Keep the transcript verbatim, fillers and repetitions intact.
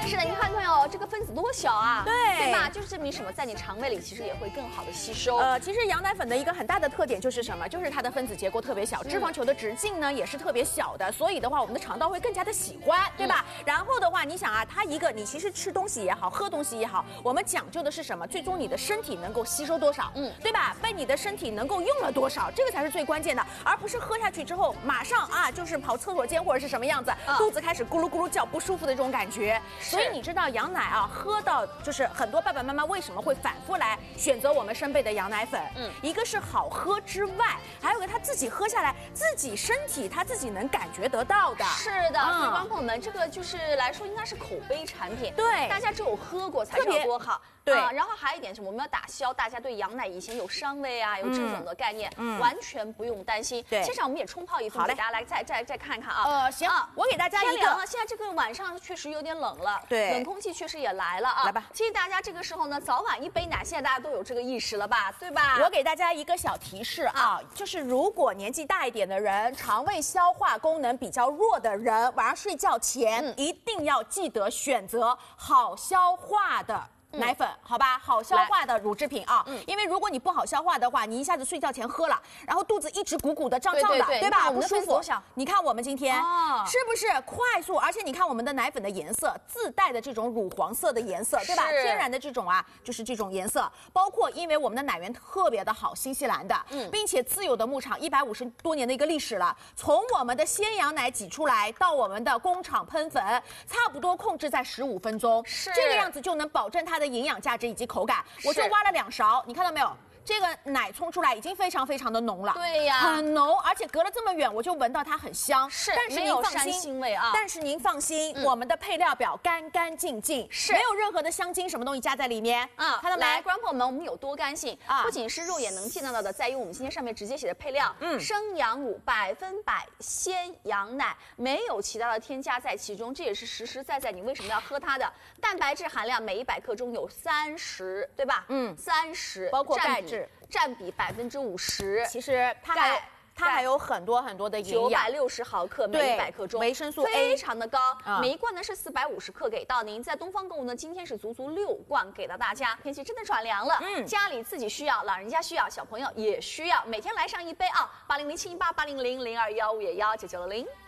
是的，您看朋友，这个分子多小啊， 对对吧？就是证明什么，在你肠胃里其实也会更好的吸收。 呃，其实羊奶粉的一个很大的特点就是什么？就是它的分子结构特别小，脂肪球的直径呢也是特别小的，所以的话，我们的肠道会更加的喜欢，对吧？嗯、然后的话，你想啊，它一个你其实吃东西也好，喝东西也好，我们讲究的是什么？最终你的身体能够吸收多少，嗯，对吧？被你的身体能够用了多少，这个才是最关键的，而不是喝下去之后马上啊就是跑厕所间或者是什么样子，嗯、肚子开始咕噜咕噜叫，不舒服的这种感觉。所以你知道羊奶啊，喝到就是很多爸爸妈妈为什么会反复来选择我们生贝的羊奶粉？嗯，一个是好喝之外，还有个他自己喝下来，自己身体他自己能感觉得到的。 是的，所以观众朋友们，这个就是来说应该是口碑产品， 对， 大家只有喝过才知道多好。 对、 啊，然后还有一点是，我们要打消大家对羊奶以前有膻味啊、有这种的概念，嗯、完全不用担心。 对， 现场我们也冲泡一份，给大家来再再再看看啊。 呃，行，啊、我给大家一个。 天凉了，现在这个晚上确实有点冷了， 对， 冷空气确实也来了啊。 来吧， 其实大家这个时候呢，早晚一杯奶，现在大家都有这个意识了吧，对吧？ 我给大家一个小提示啊，啊就是如果年纪大一点的人，肠胃消化功能比较弱的人，晚上睡觉前、嗯、一定要记得选择好消化的奶粉，嗯、好吧，好消化的乳制品啊，嗯、因为如果你不好消化的话，你一下子睡觉前喝了，然后肚子一直鼓鼓的、胀胀的， 对, 对, 对吧？不舒服。你看我们今天、哦、是不是快速？而且你看我们的奶粉的颜色，自带的这种乳黄色的颜色，对吧？天然的这种啊，就是这种颜色。包括因为我们的奶源特别的好，新西兰的，嗯，并且自有的牧场一百五十多年的一个历史了。从我们的鲜羊奶挤出来到我们的工厂喷粉，差不多控制在十五分钟，是这个样子就能保证它的营养价值以及口感。我就挖了两勺，你看到没有？这个奶冲出来已经非常非常的浓了， 对呀， 很浓，而且隔了这么远，我就闻到它很香。 是， 但是您放心， 腥味啊。 但是您放心，嗯、我们的配料表干干净净，是没有任何的香精什么东西加在里面啊。看到没？ 来，观众朋友们，我们有多干净啊？不仅是肉眼能见到的，在于我们今天上面直接写的配料，嗯，生羊乳百分百鲜羊奶，没有其他的添加在其中，这也是实实在在你为什么要喝它的。蛋白质含量每一百克中有三十，对吧？嗯，三十， 包括钙质。 占比百分之五十， 其实它还有它还有很多很多的营养， 九百六十毫克每一百克中， 维生素 A 非常的高，嗯、每一罐呢是四百五十克给到您。在东方购物呢，今天是足足六罐给到大家。天气真的转凉了，嗯，家里自己需要，老人家需要，小朋友也需要，每天来上一杯啊！八零零七一八八零零零二幺五幺九九零。